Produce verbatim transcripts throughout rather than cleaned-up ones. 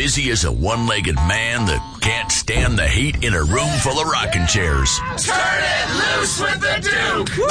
busy as a one-legged man that can't stand the heat in a room full of rocking chairs? Turn it loose with the Duke!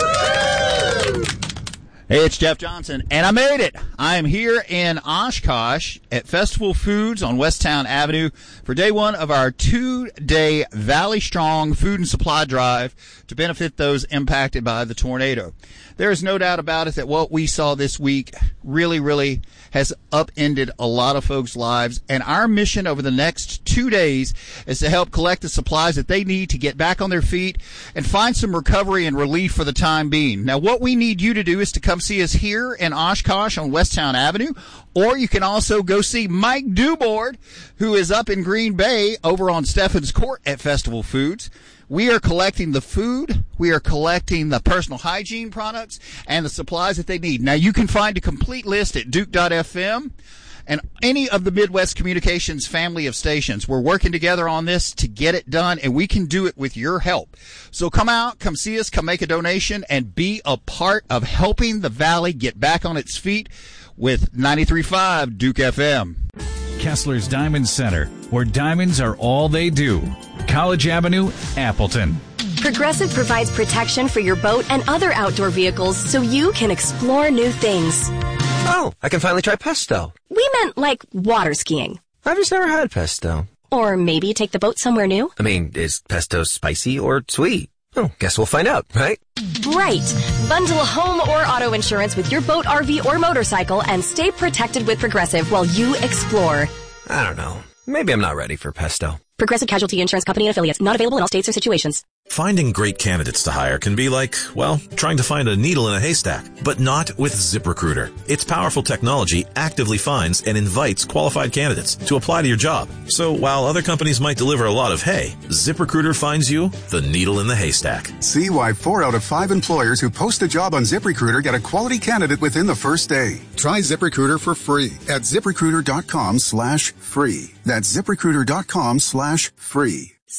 Woo! Hey, it's Jeff Johnson, and I made it. I am here in Oshkosh at Festival Foods on Westtown Avenue for day one of our two-day Valley Strong Food and Supply Drive to benefit those impacted by the tornado. There is no doubt about it that what we saw this week really, really has upended a lot of folks' lives, and our mission over the next two days is to help collect the supplies that they need to get back on their feet and find some recovery and relief for the time being. Now, what we need you to do is to come see us here in Oshkosh on Westtown Avenue, or you can also go see Mike Dubord, who is up in Green Bay over on Stephens Court at Festival Foods. We are collecting the food, we are collecting the personal hygiene products, and the supplies that they need. Now, you can find a complete list at duke dot f m and any of the Midwest Communications family of stations. We're working together on this to get it done, and we can do it with your help. So come out, come see us, come make a donation, and be a part of helping the Valley get back on its feet with ninety-three point five Duke F M. Kessler's Diamond Center, where diamonds are all they do. College Avenue, Appleton. Progressive provides protection for your boat and other outdoor vehicles so you can explore new things. Oh, I can finally try pesto. We meant like water skiing. I've just never had pesto. Or maybe take the boat somewhere new. I mean, is pesto spicy or sweet? Oh, guess we'll find out, right? Right. Bundle home or auto insurance with your boat, R V, or motorcycle and stay protected with Progressive while you explore. I don't know. Maybe I'm not ready for pesto. Progressive Casualty Insurance Company and Affiliates. Not available in all states or situations. Finding great candidates to hire can be like, well, trying to find a needle in a haystack, but not with ZipRecruiter. Its powerful technology actively finds and invites qualified candidates to apply to your job. So while other companies might deliver a lot of hay, ZipRecruiter finds you the needle in the haystack. See why four out of five employers who post a job on ZipRecruiter get a quality candidate within the first day. Try ZipRecruiter for free at ZipRecruiter.com slash free. That's ZipRecruiter.com slash free.